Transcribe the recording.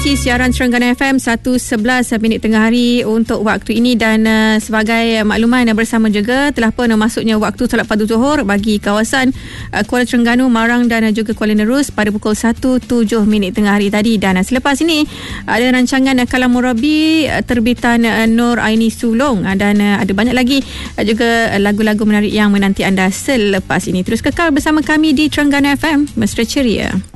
mengawasi siaran Terengganu FM 1:11 tengah hari untuk waktu ini, dan sebagai makluman bersama juga telah pun masuknya waktu solat fardu Zuhur bagi kawasan Kuala Terengganu, Marang dan juga Kuala Nerus pada pukul 1:07 tengah hari tadi. Dan selepas ini ada rancangan Kalam Murabi terbitan Nur Aini Sulong, dan ada banyak lagi juga lagu-lagu menarik yang menanti anda selepas ini. Terus kekal bersama kami di Terengganu FM, mesra ceria.